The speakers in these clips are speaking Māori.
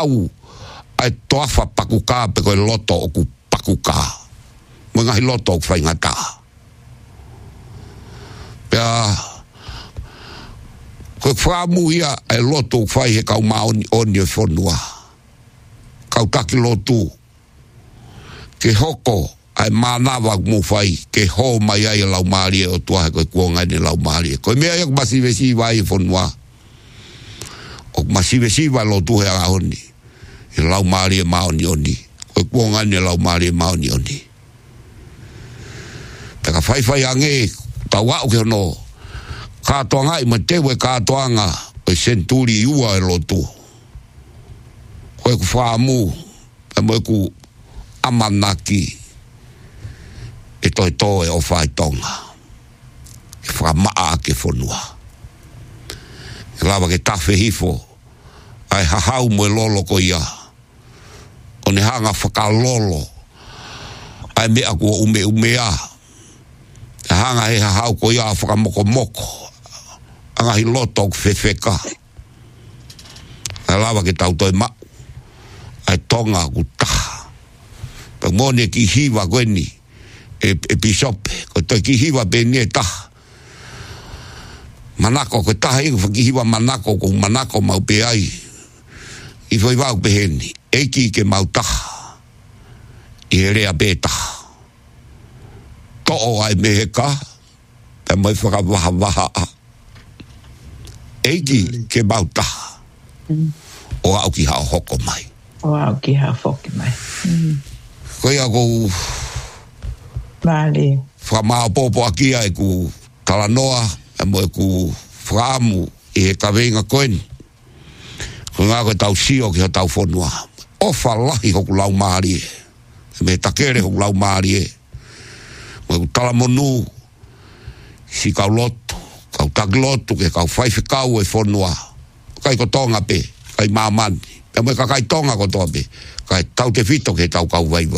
au ai toafa pakuka pe ko loto o ku pakuka mga hiloto ko fai ngata pea ko famu ia ai loto fai he kau maoni oni fonua kau taki lotu ke hoko ai manawa mo fai ke ho mai ai lau mari o tua ko kuonga ni lau mari ko me ai masi vesi vai fonua o masi vesi vai lotu he a oni lau mari maoni oni ko kuonga ni lau mari maoni oni taka fai ange tawa o ke no ka toanga I matewe ka toanga o senturi ua e lotu koe ku whaamu e moe ku amanaki e toi o whai tonga e whamaa ke whonua e lawa ke tawhi hifo ai hahau moe lolo ko ia o ne hanga whakalolo ai mea kua umea hanga he hahau ko ia whakamoko anga hi loto fefeka alawa ke tau toi ma ai tonga ku taha pa mone ki hiwa gweni e pisope ko toi ki hiwa pe nie taha manako ko taha iku ki hiwa manako ko manako mau pe ai I foi vau pe heni eki ke mau taha I rea pe taha to'o ai meheka pe mai whakawaha Eiki ke bauta. O au ki hao hoko mai. O au ki hao hoki mai. Koe a kou... Mali. Whamao popo akia e ku talanoa, e mo e ku whaamu I he kaweinga koeni. Ko ngā koe tau sio ki ha tau whonua. Ofa lahi hoku lau maari e. Me takere hoku lau maari e. Mo e ku talamonu, si kau loto. Kau taglotu ke kau whaiwhi kau e whonua. Kai ko tonga pe, kai mamani. Pe mo kai tonga ko toa pe. Kai tau te whito ke tau kau vai.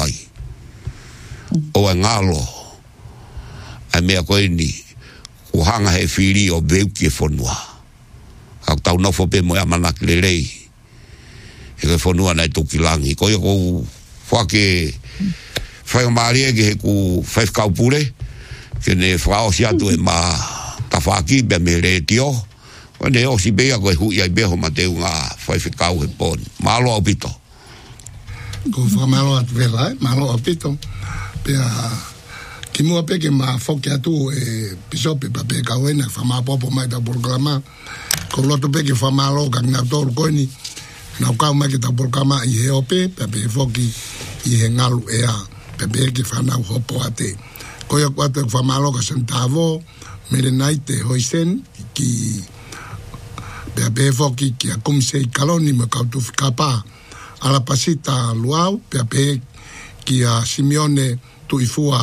O e ngalo. Ai mea koe ni. Uhanga he whiri o veuki e whonua. Kau tau nofo pe mo e amanaki le rei. He koe whonua nai tukilangi. Koe ko whake whaingamari e ke he ku whaiwhi kau pure. Ke ne whao si atu e maa. Ta whaki bea me re tio. O ne o si bea koe hui ai beho ma teu ngā whaiwhikau he poni. Malo au pito. Ko whamalo atu vela, malo au pito. Pea ki mua peke ma whoki atu e pisope pa pe kauena whamapopo mai ta porklama. Ko loto peke whamalo ka ngā toru koini. Nau kau mai ki ta porklama I he ope, pa pe whoki I he ngalu ea. Pa pe ki whanau hopo ate. Koia kuate whamalo ka sentavo. Mere nai te hoisen ki bea befoki ki a kumisei kaloni me kautu whikapa ala pasita luau bea be ki a Simeone tuifua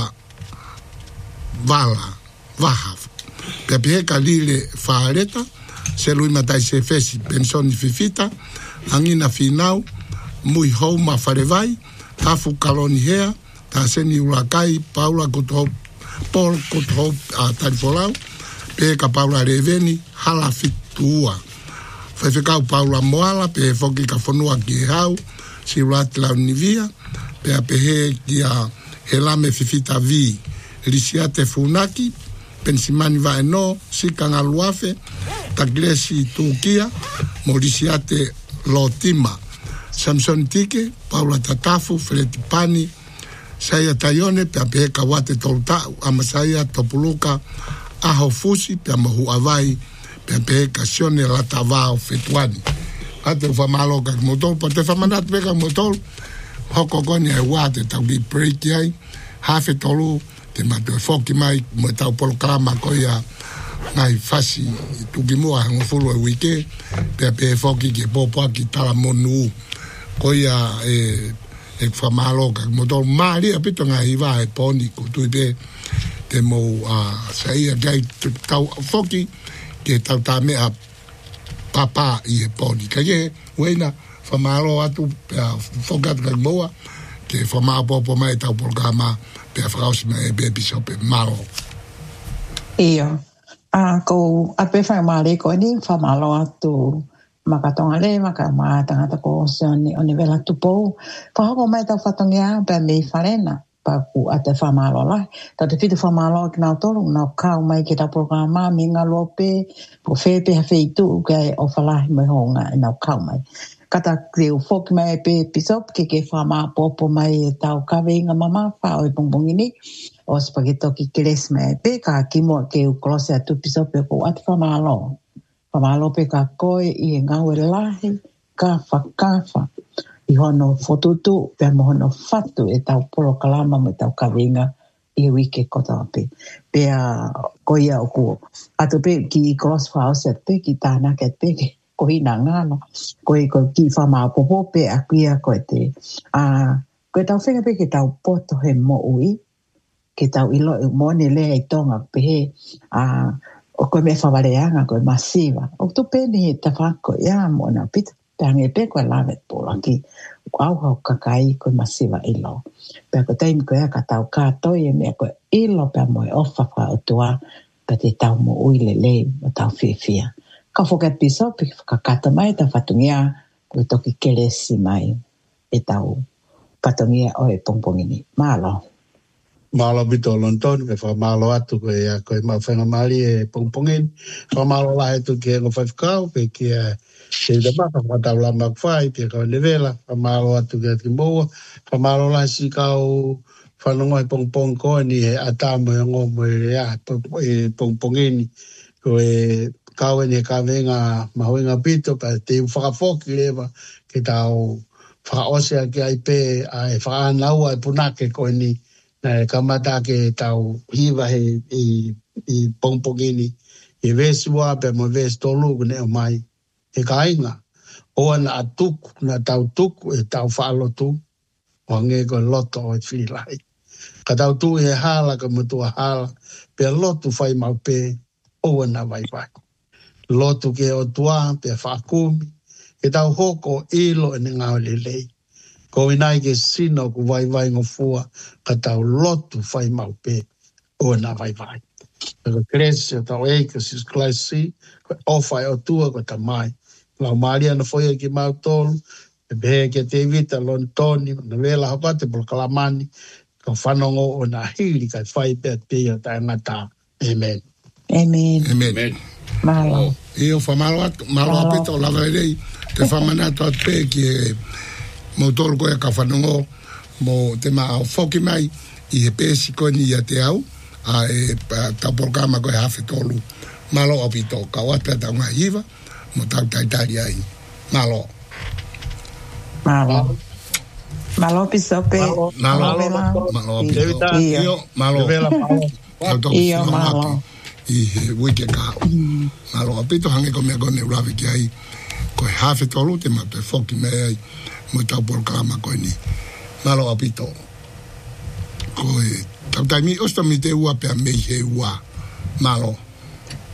vaha bea be ka lile whaareta se lui matai se fesi pensoni fifita angina finau mui hou ma wharewai tafu kaloni hea ta seni urakai paula kuto Paul Kotho a Tarifolau, pe ka Paula Reveni, hala fitua. Whaiwhikau Paula Moala, pe whoki ka whanua ki hau, si rati lau nivia, pe a pehe ki a helame fifita vi, lisiate funaki, pensimani va eno, si kanga luafe, taglesi tukia, mo lisiate lotima. Samson Tike, Paula Tatafu, Feletipani, Saya taione pe pe ka wate tolta ama saya topuluka aho fusi pe mahu avai pe ka sione la tavao fetuani ate fa malo ka motor pa te fa manat pe ka motor hoko goni ai wate tau di break ai hafe tolu te mato foki mai mo tau polo klama ko ia ngai fasi tu gimo a ngofolo wike pe foki ke popo ki tala monu ko ia e whamalo ka motor maari a pito ngā hiwa e poni ko tui pe te mo saia gai tau foki ke tau tā mea papa I e poni ka ye weina whamalo atu pe whokat ka moa ke whamalo popo mai tau porkama pe whakausi mai e bebi sope malo Ia ko a pe whamare ko ni whamalo atu makatonga le maka tangata ko se oni vela tupo fa ho mai ta fatongia pe me farena pa ku ate famalo la ta te fitu famalo ki na tolu na ka mai ki ta programa minga lope po fepe ha feitu ke o fala mai honga na ka mai kata kreu fok mai pe pisop ke fama popo mai tau ka venga mama fa o bongbongini o spaghetto ki kres mai pe ka kimo ke u klose atu pisop ko ate famalo Pamalo pe ka koe i e ngau e lahi, kafa. I hono fotutu, pe mohono fatu e tau polo kalama me tau kawenga i wike kota pe. Pe a koia o kuo. Ato pe ki i cross fauset pe ki tāna ke pe ke kohi na ngano. Koe ki whama popo pe a kuia koe te. Koe tau whenga pe ke tau poto he mo ui. Ke tau ilo e mone lea i tonga pe he o koe me whawareanga koe masiva. O tu pēni he tawhako ia mo na pita. Peange pe koe lavet pōla ki auhau kakai koe masiva ilo. Pea koe teimi koe aka tau kātoi e mea koe ilo pea moe ofa wha o tua pe te tau mo uile le o tau whiwhia. Ka whokat piso pe whakakata mai ta whatungia koe toki keresi mai e tau whatungia o e pongpongini. Malo. Malo bito lontoni me fa malo atu ko ma fenga mali e pongpongin fa malo la etu ke ngo fa kau pe ke se de ba fa ta la ma fai pe ko levela fa malo atu ke mo fa malo la si kau fa no e pongpong ko ni e ata mo ngo mo ya e pongpongin ko e kau ni ka venga ma venga bito pa te fa foki leva ke tau fa osea ke ai pe ai fa na u ai punake ko ni na kamata ke tau hiva he i pongpongini e vesua pe mo ves tolu ne mai e kainga o na atuk na tau tuk e tau falo tu o nge ko loto o filai ka tau tu e hala ka mo tu hala pe loto fai mau pe o na vai vai loto ke o tua pe fa kumi e tau hoko ilo e ngau lelei ko inai ke sino ku vai ngofua ka tau lotu fai mau pe o na vai. Ko kresi tau e ke sis klasi ko ofai o tua ko ta mai. La maria na foi ki mau tolu e be ke te vita lontoni na vela hapate por kalamani ko fanongo o na hili ka fai pe o ta ngata. Amen. Malo. Io fa malo apito la verei te fa manato a te ki mo tolu koe ka whanongo mo te maa whoki mai i he pēsi koe ni a te au a e tapolkama koe hawhi tolu malo opito ka wata tau ngā hiva mo tau taitari ai malo pisope malo opito iyo malo i he wike ka malo opito hange ko mea kone urawi ki ai koe hawhi tolu te ma te whoki mai ai mo tau programa koe ni malo apito koe tau taimi osta mi te ua pea mei he ua malo